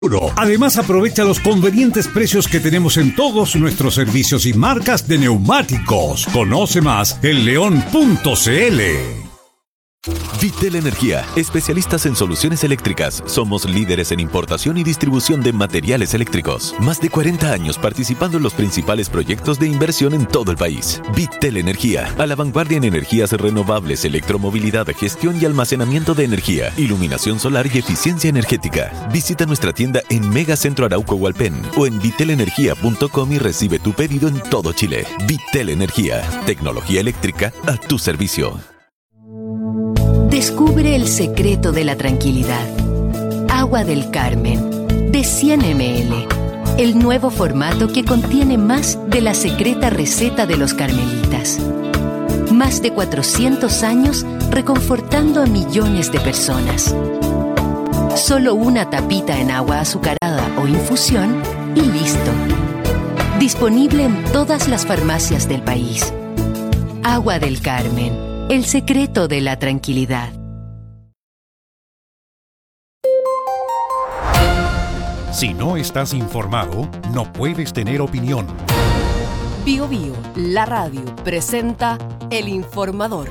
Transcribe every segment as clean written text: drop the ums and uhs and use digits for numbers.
Además, aprovecha los convenientes precios que tenemos en todos nuestros servicios y marcas de neumáticos. Conoce más en león.cl. Vitel Energía, especialistas en soluciones eléctricas. Somos líderes en importación y distribución de materiales eléctricos. Más de 40 años participando en los principales proyectos de inversión en todo el país. Vitel Energía, a la vanguardia en energías renovables, electromovilidad, gestión y almacenamiento de energía, iluminación solar y eficiencia energética. Visita nuestra tienda en Megacentro Arauco Hualpén o en vitelenergia.com y recibe tu pedido en todo Chile. Vitel Energía, tecnología eléctrica a tu servicio. Descubre el secreto de la tranquilidad. Agua del Carmen, de 100 ml. El nuevo formato que contiene más de la secreta receta de los carmelitas. Más de 400 años reconfortando a millones de personas. Solo una tapita en agua azucarada o infusión y listo. Disponible en todas las farmacias del país. Agua del Carmen. El secreto de la tranquilidad. Si no estás informado, no puedes tener opinión. Bio Bio, la radio, presenta El Informador.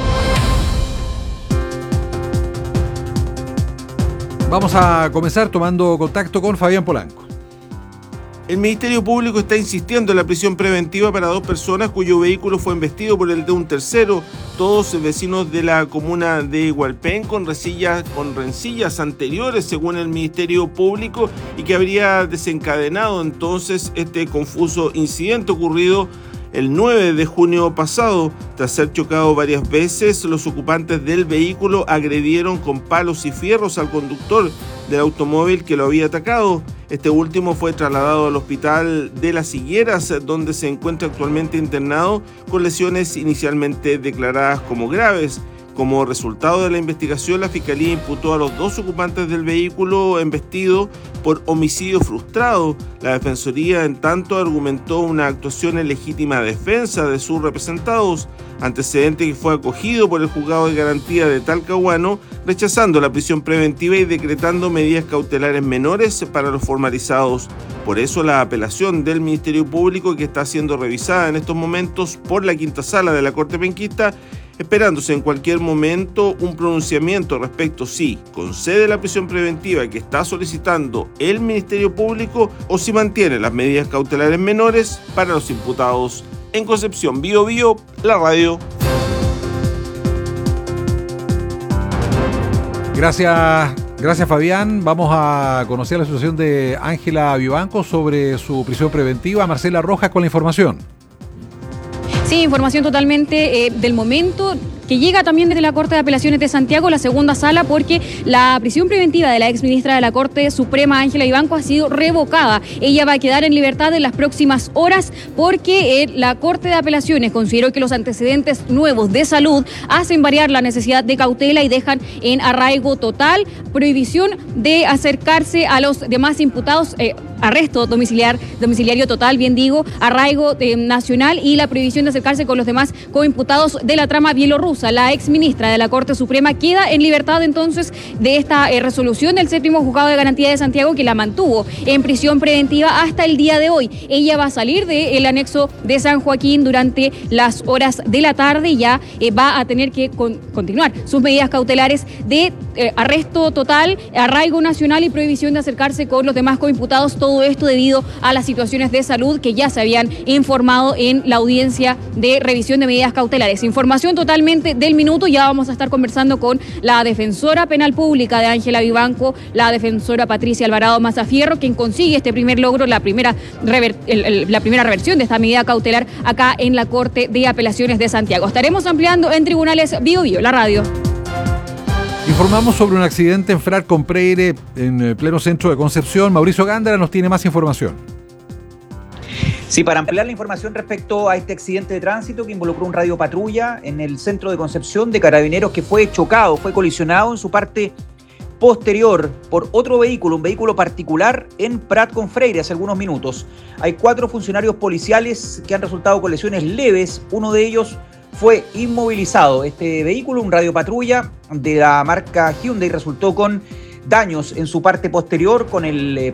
Vamos a comenzar tomando contacto con Fabián Polanco. El Ministerio Público está insistiendo en la prisión preventiva para 2 personas cuyo vehículo fue embestido por el de un tercero, todos vecinos de la comuna de Hualpén, con rencillas anteriores, según el Ministerio Público, y que habría desencadenado entonces este confuso incidente ocurrido el 9 de junio pasado. Tras ser chocado varias veces, los ocupantes del vehículo agredieron con palos y fierros al conductor del automóvil que lo había atacado. Este último fue trasladado al hospital de Las Higueras, donde se encuentra actualmente internado con lesiones inicialmente declaradas como graves. Como resultado de la investigación, la Fiscalía imputó a los 2 ocupantes del vehículo embestido por homicidio frustrado. La Defensoría, en tanto, argumentó una actuación en legítima defensa de sus representados, antecedente que fue acogido por el Juzgado de Garantía de Talcahuano, rechazando la prisión preventiva y decretando medidas cautelares menores para los formalizados. Por eso la apelación del Ministerio Público, que está siendo revisada en estos momentos por la Quinta Sala de la Corte Penquista, esperándose en cualquier momento un pronunciamiento respecto si concede la prisión preventiva que está solicitando el Ministerio Público o si mantiene las medidas cautelares menores para los imputados. En Concepción, Bio Bio, la radio. Gracias Fabián. Vamos a conocer la situación de Ángela Vivanco sobre su prisión preventiva. Marcela Rojas con la información. Sí, información totalmente del momento, que llega también desde la Corte de Apelaciones de Santiago, la segunda sala, porque la prisión preventiva de la exministra de la Corte Suprema, Ángela Vivanco, ha sido revocada. Ella va a quedar en libertad en las próximas horas porque la Corte de Apelaciones consideró que los antecedentes nuevos de salud hacen variar la necesidad de cautela y dejan en arraigo total, prohibición de acercarse a los demás imputados, arresto domiciliario total, bien digo, arraigo nacional y la prohibición de acercarse con los demás coimputados de la trama bielorrusa. La exministra de la Corte Suprema queda en libertad entonces de esta resolución del 7º Juzgado de Garantía de Santiago, que la mantuvo en prisión preventiva hasta el día de hoy. Ella va a salir del anexo de San Joaquín durante las horas de la tarde y ya va a tener que continuar sus medidas cautelares de arresto total, arraigo nacional y prohibición de acercarse con los demás coimputados. Todo esto debido a las situaciones de salud que ya se habían informado en la audiencia de revisión de medidas cautelares. Información totalmente del minuto. Ya vamos a estar conversando con la defensora penal pública de Ángela Vivanco, la defensora Patricia Alvarado Mazafierro, quien consigue este primer logro, la primera reversión de esta medida cautelar acá en la Corte de Apelaciones de Santiago. Estaremos ampliando en Tribunales Bio Bio, la radio. Informamos sobre un accidente en Frar con Preire, en pleno centro de Concepción. Mauricio Gándara nos tiene más información. Sí, para ampliar la información respecto a este accidente de tránsito que involucró un radiopatrulla en el centro de Concepción de Carabineros, que fue colisionado en su parte posterior por otro vehículo, un vehículo particular en Prat con Freire hace algunos minutos. Hay 4 funcionarios policiales que han resultado con lesiones leves, uno de ellos fue inmovilizado. Este vehículo, un radiopatrulla de la marca Hyundai, resultó con daños en su parte posterior con el